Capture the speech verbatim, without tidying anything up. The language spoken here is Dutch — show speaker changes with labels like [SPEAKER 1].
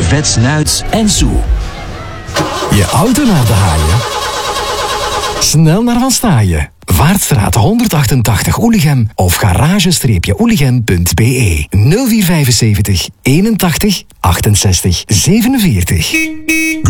[SPEAKER 1] vet snuit en soe.
[SPEAKER 2] Je auto naar de haaien? Snel naar Van Staaien. Vaartstraat honderdachtentachtig Oelichem of garage-oelichem punt b e nul vier vijfenzeventig eenentachtig achtenzestig zevenenveertig.